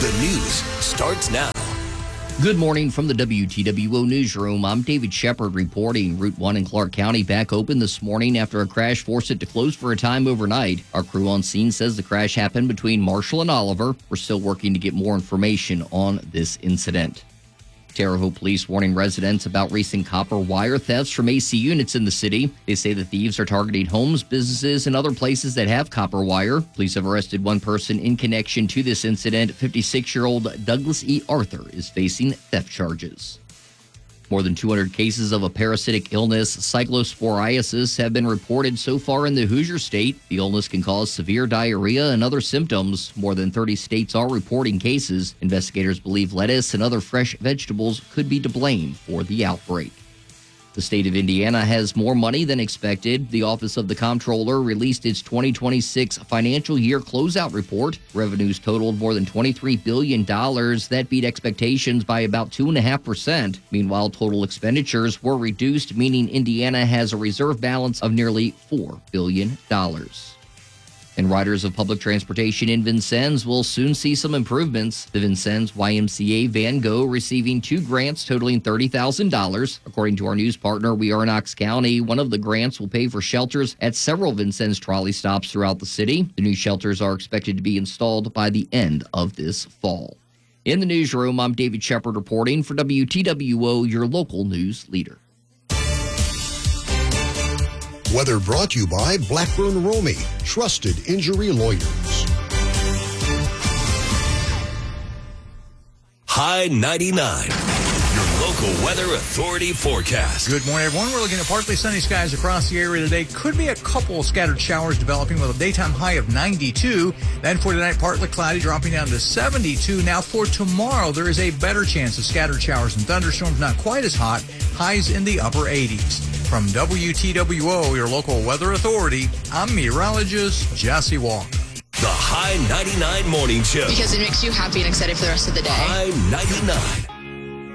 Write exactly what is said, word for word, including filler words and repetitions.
The news starts now. Good morning from the W T W O Newsroom. I'm David Shepard reporting. Route one in Clark County back open this morning after a crash forced it to close for a time overnight. Our crew on scene says the crash happened between Marshall and Oliver. We're still working to get more information on this incident. Terre Haute police warning residents about recent copper wire thefts from A C units in the city. They say the thieves are targeting homes, businesses, and other places that have copper wire. Police have arrested one person in connection to this incident. fifty-six-year-old Douglas E. Arthur is facing theft charges. More than two hundred cases of a parasitic illness, cyclosporiasis, have been reported so far in the Hoosier State. The illness can cause severe diarrhea and other symptoms. More than thirty states are reporting cases. Investigators believe lettuce and other fresh vegetables could be to blame for the outbreak. The state of Indiana has more money than expected. The Office of the Comptroller released its twenty twenty-six financial year closeout report. Revenues totaled more than twenty-three billion dollars. That beat expectations by about two point five percent. Meanwhile, total expenditures were reduced, meaning Indiana has a reserve balance of nearly four billion dollars. And riders of public transportation in Vincennes will soon see some improvements. The Vincennes Y M C A Van Gogh receiving two grants totaling thirty thousand dollars. According to our news partner, We Are Knox County, one of the grants will pay for shelters at several Vincennes trolley stops throughout the city. The new shelters are expected to be installed by the end of this fall. In the newsroom, I'm David Shepard reporting for W T W O, your local news leader. Weather brought to you by Blackburn Romy, trusted injury lawyers. High ninety-nine, your local weather authority forecast. Good morning, everyone. We're looking at partly sunny skies across the area today. Could be a couple of scattered showers developing with a daytime high of ninety-two. Then for tonight, partly cloudy, dropping down to seventy-two. Now for tomorrow, there is a better chance of scattered showers and thunderstorms, not quite as hot. Highs in the upper eighties. From W T W O, your local weather authority, I'm meteorologist Jesse Walker. The High ninety-nine Morning Show. Because it makes you happy and excited for the rest of the day. High ninety-nine.